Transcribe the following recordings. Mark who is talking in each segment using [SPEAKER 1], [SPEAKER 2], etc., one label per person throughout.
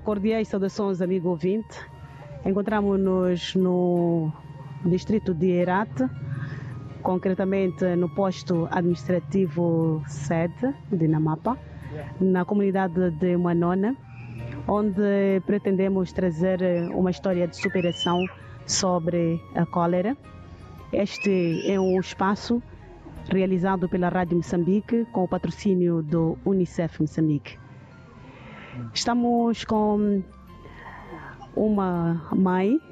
[SPEAKER 1] Cordiais saudações, amigo ouvinte. Encontramos-nos no distrito de Herat, concretamente no posto administrativo sede de Namapa, na comunidade de Manona, onde pretendemos trazer uma história de superação sobre a cólera. Este é um espaço realizado pela Rádio Moçambique com o patrocínio do Unicef Moçambique. Estamos com uma mãe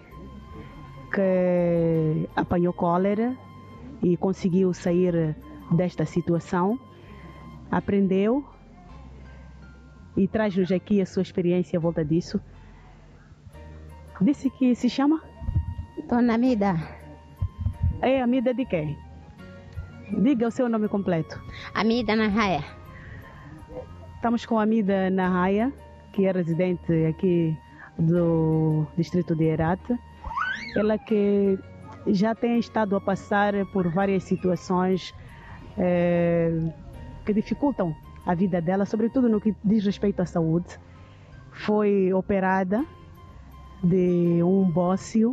[SPEAKER 1] que apanhou cólera e conseguiu sair desta situação, aprendeu e traz-nos aqui a sua experiência à volta disso. Disse que se chama?
[SPEAKER 2] Dona Amida.
[SPEAKER 1] É Amida de quem? Diga o seu nome completo.
[SPEAKER 2] Amida Nahaya.
[SPEAKER 1] Estamos com a Amida Nahaya, que é residente aqui do distrito de Herat. Ela que já tem estado a passar por várias situações que dificultam a vida dela, sobretudo no que diz respeito à saúde. Foi operada de um bócio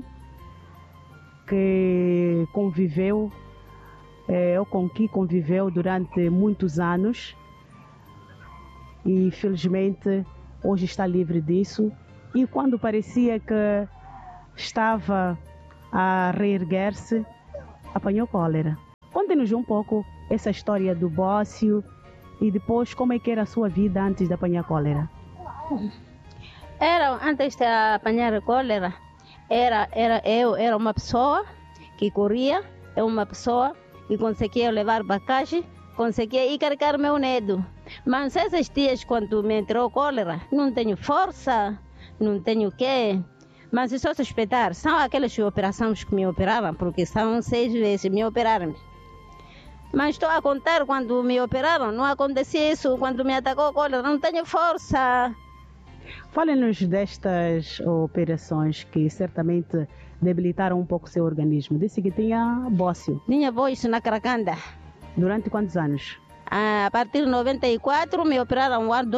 [SPEAKER 1] que conviveu, ou com que conviveu durante muitos anos e felizmente hoje está livre disso. E quando parecia que estava a reerguer-se, apanhou cólera. Conte-nos um pouco essa história do bócio e depois como é que era a sua vida antes de apanhar cólera.
[SPEAKER 2] Antes de apanhar cólera, eu era uma pessoa que corria, uma pessoa que conseguia levar bagagem, conseguia ir carregar meu neto. Mas esses dias, quando me entrou cólera, não tenho força, não tenho o quê. Mas só suspeitar, são aquelas operações que me operaram, porque são 6 vezes me operaram. Mas estou a contar, quando me operaram, não acontecia isso. Quando me atacou a cólera, não tenho força.
[SPEAKER 1] Fale-nos destas operações que certamente debilitaram um pouco o seu organismo. Disse que tinha bócio.
[SPEAKER 2] Tinha bócio na caracanda.
[SPEAKER 1] Durante quantos anos?
[SPEAKER 2] A partir de 94 me operaram no ano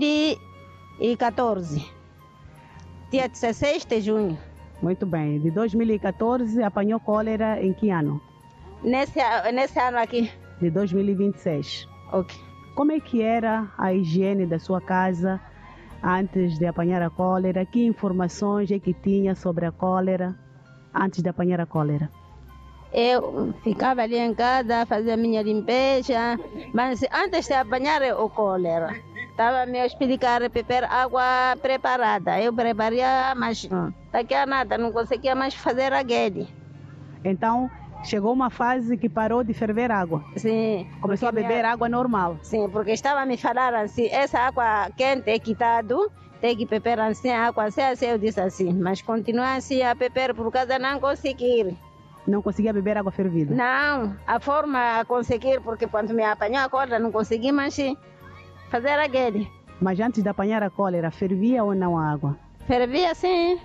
[SPEAKER 2] 2014. Dia 16 de junho.
[SPEAKER 1] Muito bem. De 2014 apanhou cólera em que ano?
[SPEAKER 2] Nesse ano aqui.
[SPEAKER 1] De 2026.
[SPEAKER 2] Ok.
[SPEAKER 1] Como é que era a higiene da sua casa antes de apanhar a cólera? Que informações é que tinha sobre a cólera antes de apanhar a cólera?
[SPEAKER 2] Eu ficava ali em casa, fazia minha limpeza, mas antes de apanhar a cólera, estava a me explicar beber água preparada. Eu preparia, mas daqui a nada, não conseguia mais fazer aquele.
[SPEAKER 1] Então, chegou uma fase que parou de ferver água?
[SPEAKER 2] Sim.
[SPEAKER 1] Começou a beber água normal?
[SPEAKER 2] Sim, porque estava a me falar assim, essa água quente é quitado, tem que beber assim, água assim, eu disse assim, mas continuar assim a beber por causa de não conseguir.
[SPEAKER 1] Não conseguia beber água fervida?
[SPEAKER 2] Não, a forma a conseguir, porque quando me apanhou a cólera não consegui mais fazer aquele.
[SPEAKER 1] Mas antes de apanhar a cólera, fervia ou não a água?
[SPEAKER 2] Fervia sim.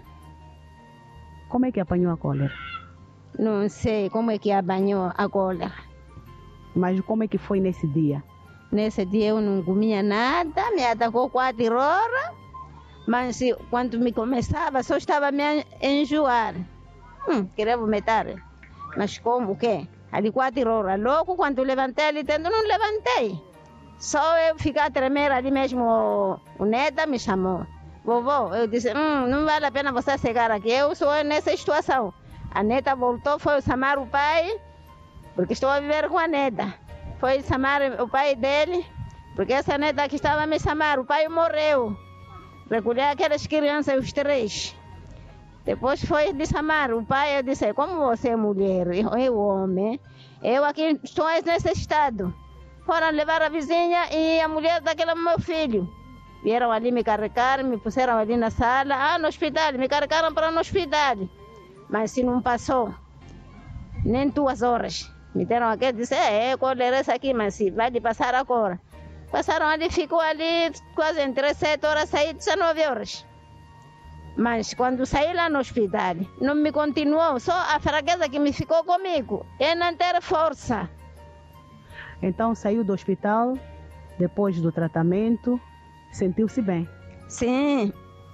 [SPEAKER 1] Como é que apanhou a cólera?
[SPEAKER 2] Não sei como é que apanhou a cólera.
[SPEAKER 1] Mas como é que foi nesse dia?
[SPEAKER 2] Nesse dia eu não comia nada, me atacou 4 horas, mas quando me começava só estava a me enjoar. Queria vomitar. Mas como o quê? Ali 4 horas. Logo quando levantei ali dentro, não levantei. Só eu ficar a tremer ali mesmo. O Neta me chamou. Vovó, eu disse, não vale a pena você chegar aqui. Eu sou nessa situação. A Neta voltou, foi chamar o pai, porque estou a viver com a Neta. Foi chamar o pai dele, porque essa Neta que estava a me chamar, o pai morreu. Recolher aquelas crianças, os 3. Depois foi de chamar o pai, eu disse, como você é mulher, eu homem, eu aqui estou nesse estado. Foram levar a vizinha e a mulher daquele meu filho. Vieram ali me carregar, me puseram ali na sala, no hospital, me carregaram para no hospital. Mas se não passou, nem 2 horas. Me deram aqui, disse, cólera essa aqui, mas se vai de passar agora. Passaram ali, ficou ali quase entre 7 horas, saí 19 horas. Mas quando saí lá no hospital, não me continuou, só a fraqueza que me ficou comigo, é não ter força.
[SPEAKER 1] Então saiu do hospital, depois do tratamento, sentiu-se bem?
[SPEAKER 2] Sim,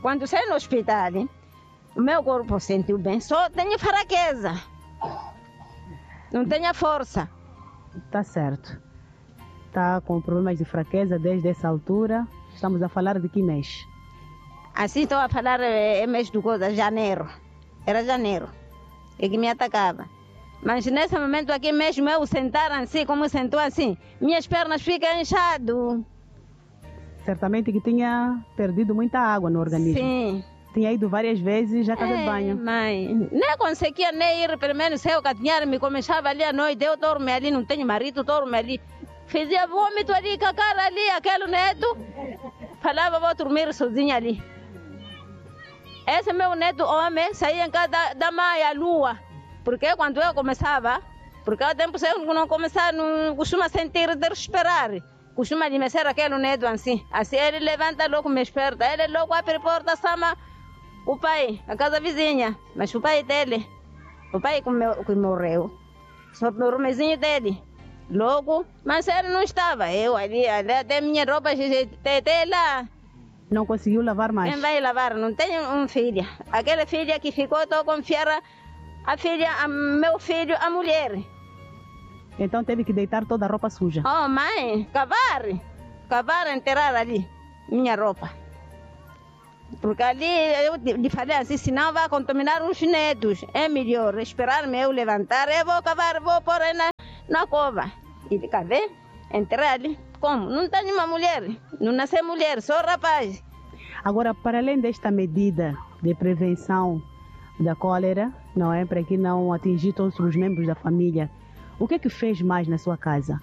[SPEAKER 2] Quando saí no hospital, o meu corpo sentiu bem, só tenho fraqueza. Não tenho força.
[SPEAKER 1] Tá certo. Tá com problemas de fraqueza desde essa altura. Estamos a falar de que mês?
[SPEAKER 2] Assim estou a falar, é mês do coisa, janeiro. Era janeiro. É que me atacava. Mas nesse momento aqui mesmo, eu sentar assim, como sentou assim, minhas pernas ficam inchadas.
[SPEAKER 1] Certamente que tinha perdido muita água no organismo.
[SPEAKER 2] Sim.
[SPEAKER 1] Tinha ido várias vezes à casa de banho.
[SPEAKER 2] Mãe, nem conseguia nem ir, pelo menos eu catinhar, me começava ali à noite, eu dormo ali, não tenho marido, dormo ali. Fazia vômito ali, com a cara ali, aquele neto. Falava, vou dormir sozinha ali. Esse meu neto homem saía em casa da mãe, a lua. Porque quando eu começava, porque há tempo eu não começava, não costuma sentir de esperar. Costuma adormecer aquele neto assim. Assim ele levanta logo, me esperta. Ele logo abre a porta, chama o pai, a casa vizinha. Mas o pai dele, o pai que morreu, só o romezinho dele. Logo, mas ele não estava. Eu ali até minha roupa, até lá.
[SPEAKER 1] Não conseguiu lavar mais?
[SPEAKER 2] Quem vai lavar? Não tenho uma filha. Aquela filha que ficou, estou com a filha, meu filho, a mulher.
[SPEAKER 1] Então teve que deitar toda a roupa suja?
[SPEAKER 2] Oh, mãe, cavar, enterrar ali, minha roupa. Porque ali eu lhe falei assim, senão vai contaminar os netos. É melhor esperar-me eu levantar, eu vou cavar, vou pôr na cova. E cavei, entrei ali. Como? Não tenho uma mulher, não nasci mulher, sou rapaz.
[SPEAKER 1] Agora, para além desta medida de prevenção da cólera, não é? Para que não atingir todos os membros da família, o que é que fez mais na sua casa?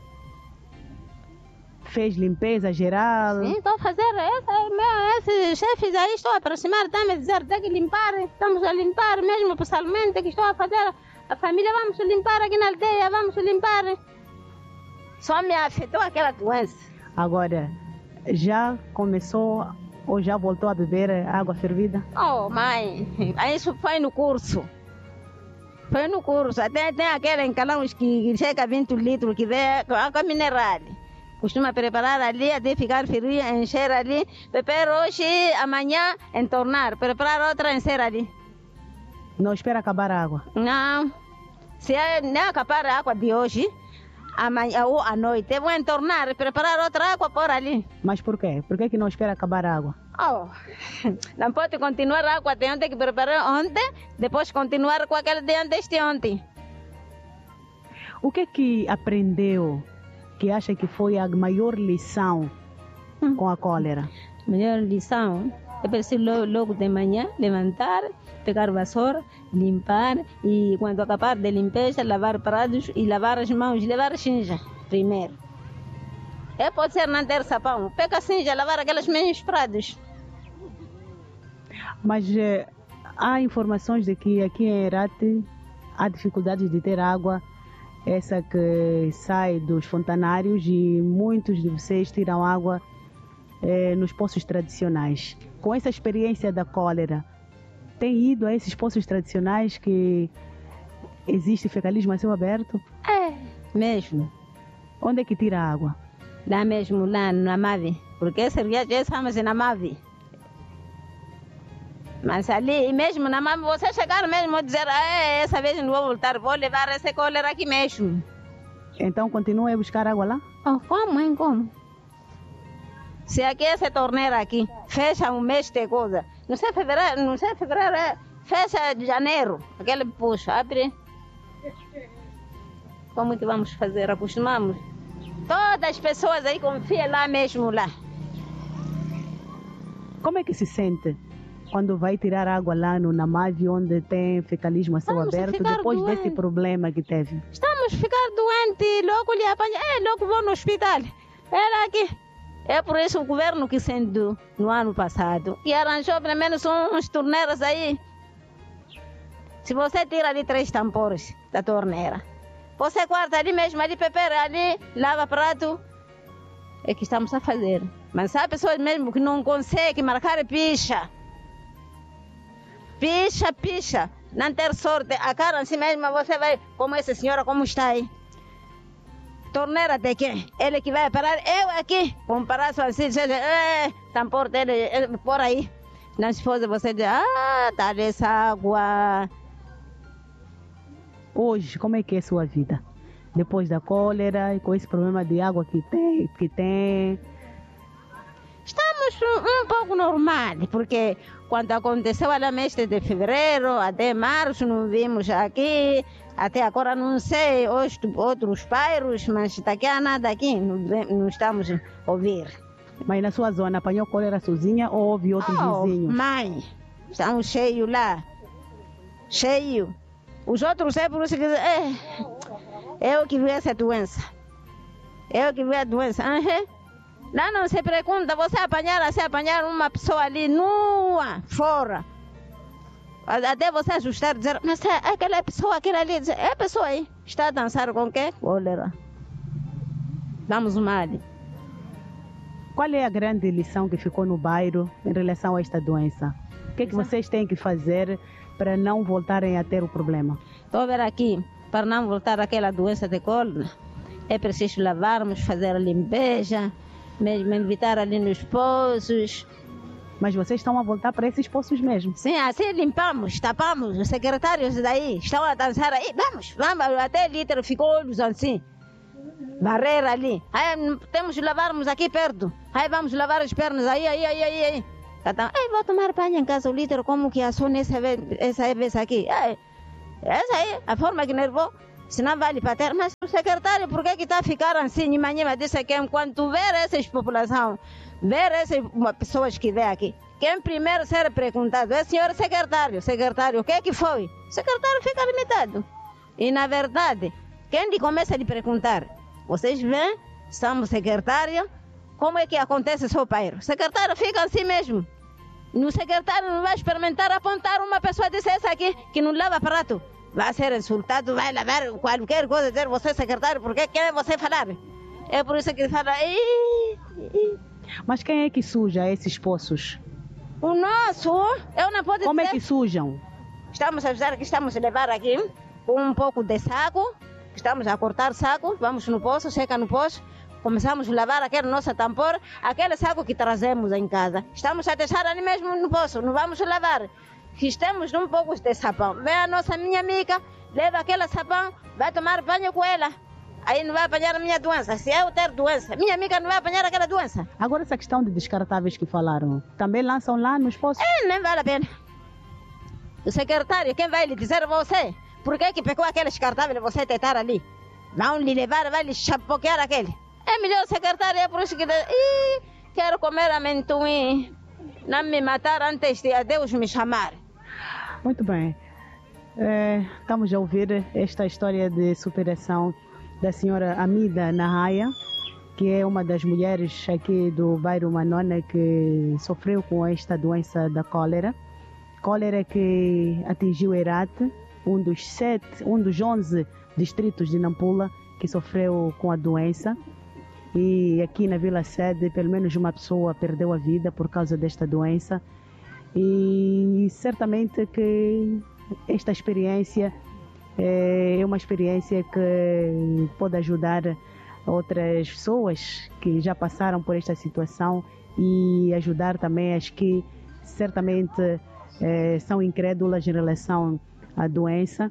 [SPEAKER 1] Fez limpeza geral?
[SPEAKER 2] Sim, estou a fazer esses chefes aí, estou a aproximar, estão a dizer, tem que limpar, estamos a limpar mesmo pessoalmente, que estou a fazer, a família, vamos limpar aqui na aldeia, vamos limpar. Só me afetou aquela doença. Agora,
[SPEAKER 1] já começou ou já voltou a beber água fervida?
[SPEAKER 2] Oh, mãe, isso foi no curso. Foi no curso. Até tem aquele encalão que chega a 20 litros, que vem água mineral. Costuma preparar ali, até ficar fria, encher ali. Beber hoje, amanhã, entornar. Preparar outra, encher ali.
[SPEAKER 1] Não espera acabar a água?
[SPEAKER 2] Não. Se não acabar a água de hoje, amanhã ou à noite, eu vou entornar, preparar outra água por ali.
[SPEAKER 1] Mas por quê? Por que não espera acabar a água?
[SPEAKER 2] Oh, não pode continuar a água de ontem que preparei ontem, depois continuar com aquele de antes de ontem.
[SPEAKER 1] O que é que aprendeu que acha que foi a maior lição com a cólera?
[SPEAKER 2] A maior lição é preciso logo de manhã levantar, pegar vassoura, limpar e quando acabar de limpeza, lavar pratos e lavar as mãos, lavar cinza primeiro. Pode ser não ter sabão, pega cinza, lavar aquelas mãos pratos.
[SPEAKER 1] Mas há informações de que aqui em Herate há dificuldades de ter água, essa que sai dos fontanários, e muitos de vocês tiram água nos poços tradicionais. Com essa experiência da cólera, tem ido a esses poços tradicionais que existe fecalismo a céu aberto?
[SPEAKER 2] É, mesmo.
[SPEAKER 1] Onde é que tira a água?
[SPEAKER 2] Lá mesmo, lá na Mave. Porque essa viagem estamos na Mave. Mas ali, mesmo na Mave, você chegar mesmo a dizer, essa vez não vou voltar, vou levar essa cólera aqui mesmo.
[SPEAKER 1] Então continua a buscar água lá?
[SPEAKER 2] Oh, como, hein, como? Se aqui essa torneira aqui fecha um mês de coisa, não sei fevereiro, fecha de janeiro, aquele puxa, abre. Como que vamos fazer? Acostumamos. Todas as pessoas aí confiam lá mesmo lá.
[SPEAKER 1] Como é que se sente quando vai tirar água lá no Namave, onde tem fecalismo a céu aberto, depois desse problema que teve?
[SPEAKER 2] Estamos a ficar doentes, logo lhe apanha, logo vou no hospital. Era aqui. É por isso o governo que sendo no ano passado e arranjou pelo menos uns torneiras aí. Se você tira ali 3 tampões da torneira, você guarda ali mesmo, ali pepera ali, lava prato. É que estamos a fazer. Mas há pessoas mesmo que não conseguem marcar picha. Picha. Não ter sorte. A cara assim mesmo, você vai, como essa senhora, como está aí? Torneira de quê? Ele que vai parar, eu aqui, com um paraço assim, tampor dele, por aí. Na esposa você diz, dá essa água.
[SPEAKER 1] Hoje, como é que é a sua vida? Depois da cólera e com esse problema de água que tem.
[SPEAKER 2] Estamos um pouco normal, porque quando aconteceu a mês de fevereiro, até março, não vimos aqui, até agora não sei, outros bairros, mas daqui a nada aqui, não estamos a ouvir.
[SPEAKER 1] Mas na sua zona, apanhou cólera sozinha ou houve outros vizinhos?
[SPEAKER 2] Mãe, estamos cheios lá, cheio. Os outros é por isso que eu que vi essa doença. Eu que vi a doença. Lá não se pergunta, você apanhar uma pessoa ali nua, fora. Até você assustar, dizer, mas aquela pessoa, aquela ali, dizer, é a pessoa aí, está a dançar com quê? Cólera. Damos mal.
[SPEAKER 1] Qual é a grande lição que ficou no bairro em relação a esta doença? O que é que vocês têm que fazer para não voltarem a ter o problema?
[SPEAKER 2] Estou a ver aqui, para não voltar àquela doença de cólera, é preciso lavarmos, fazer a limpeza, mesmo evitar ali nos poços.
[SPEAKER 1] Mas vocês estão a voltar para esses poços mesmo?
[SPEAKER 2] Sim, assim limpamos, tapamos, os secretários daí estão a dançar aí, vamos, até litro ficou olhos assim, barreira ali, aí temos que lavarmos aqui perto, aí vamos lavar as pernas, aí. Vou tomar banho em casa, o litro, como que assou essa vez aqui, essa aí, a forma que nervou. Senão vale para ter, mas o secretário, por que está a ficar assim? Imanhima disse que enquanto ver essas população, ver essas pessoas que vêm aqui, quem primeiro ser perguntado é o senhor secretário, o que foi? O secretário fica limitado. E na verdade, quem lhe começa a lhe perguntar, vocês veem, somos secretário, como é que acontece seu pai? O secretário fica assim mesmo. O secretário não vai experimentar apontar uma pessoa desse aqui que não lava prato. Vai ser insultado, vai lavar qualquer coisa, dizer você secretário, porque quer você falar? É por isso que fala.
[SPEAKER 1] Mas quem é que suja esses poços?
[SPEAKER 2] O nosso, eu não posso dizer.
[SPEAKER 1] Como é que sujam?
[SPEAKER 2] Estamos a avisar que estamos a levar aqui com um pouco de saco, estamos a cortar saco, vamos no poço, seca no poço, começamos a lavar aquele nosso tampor, aquele saco que trazemos em casa. Estamos a deixar ali mesmo no poço, não vamos lavar. Estamos num pouco de sabão. Vem a minha amiga, leva aquele sabão, vai tomar banho com ela. Aí não vai apanhar a minha doença. Se eu ter doença, minha amiga não vai apanhar aquela doença.
[SPEAKER 1] Agora essa questão de descartáveis que falaram, também lançam lá nos poços?
[SPEAKER 2] Nem vale a pena. O secretário, quem vai lhe dizer a você? Por que pegou aquele descartável e você tentar ali? Vão lhe levar, vai lhe chapoquear aquele. É melhor o secretário, é por isso que... quero comer amendoim. Não me matar antes de Deus me chamar.
[SPEAKER 1] Muito bem. Estamos a ouvir esta história de superação da senhora Amida Nahaya, que é uma das mulheres aqui do bairro Manona que sofreu com esta doença da cólera. Cólera que atingiu Herat, um dos 11 distritos de Nampula que sofreu com a doença. E aqui na Vila Sede, pelo menos uma pessoa perdeu a vida por causa desta doença. E certamente que esta experiência é uma experiência que pode ajudar outras pessoas que já passaram por esta situação e ajudar também as que certamente são incrédulas em relação à doença.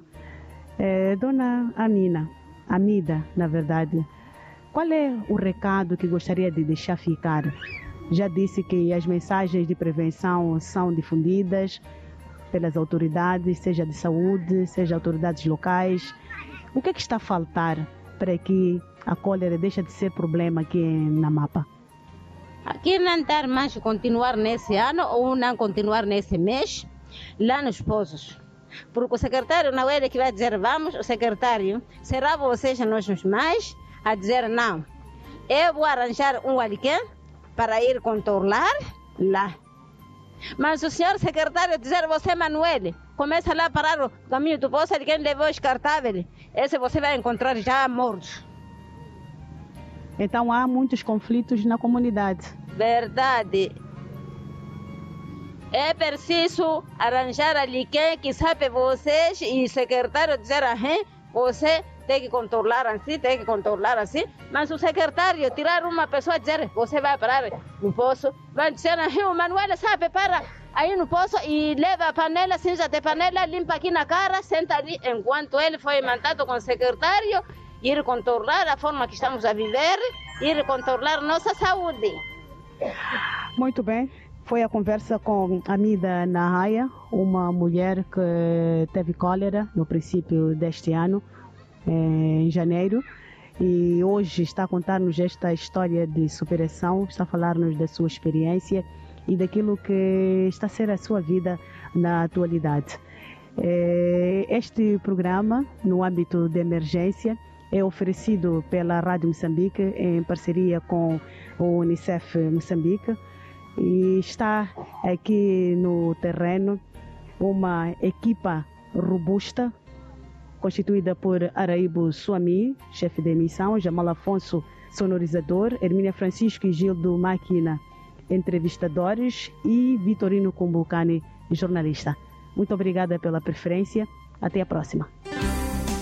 [SPEAKER 1] Dona Amida, na verdade, qual é o recado que gostaria de deixar ficar? Já disse que as mensagens de prevenção são difundidas pelas autoridades, seja de saúde, seja autoridades locais. O que está a faltar para que a cólera deixe de ser problema aqui na Mapa?
[SPEAKER 2] Aqui não dar mais continuar nesse ano ou não continuar nesse mês, lá nos poços. Porque o secretário não é ele que vai dizer vamos, o secretário será vocês nós mais a dizer não. Eu vou arranjar um aliquém para ir controlar lá. Mas o senhor secretário dizer você, Manuel, começa lá a parar o caminho do poço, quem levou os cartáveis, esse você vai encontrar já morto.
[SPEAKER 1] Então há muitos conflitos na comunidade.
[SPEAKER 2] Verdade. É preciso arranjar ali quem que sabe vocês e o secretário dizer você tem que controlar assim, mas o secretário tirar uma pessoa e dizer, você vai parar no poço, vai dizer, o Manuel sabe, para, aí no poço e leva a panela, cinza de panela, limpa aqui na cara, senta ali, enquanto ele foi mandado com o secretário ir controlar a forma que estamos a viver, ir controlar nossa saúde.
[SPEAKER 1] Muito bem. Foi a conversa com Amida Nahaya, uma mulher que teve cólera no princípio deste ano, em janeiro, e hoje está a contar-nos esta história de superação, está a falar-nos da sua experiência e daquilo que está a ser a sua vida na atualidade. Este programa, no âmbito de emergência, é oferecido pela Rádio Moçambique em parceria com o Unicef Moçambique. E está aqui no terreno uma equipa robusta, constituída por Araibo Suami, chefe de emissão, Jamal Afonso, sonorizador, Hermínia Francisco e Gildo Máquina, entrevistadores, e Vitorino Kumbucani, jornalista. Muito obrigada pela preferência. Até a próxima.